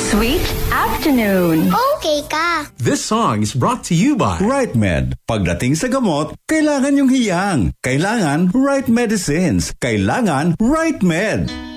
Sweet afternoon. Okay ka. This song is brought to you by Right Med. Pagdating sa gamot, kailangan yung hiyang. Kailangan right medicines. Kailangan Right Med.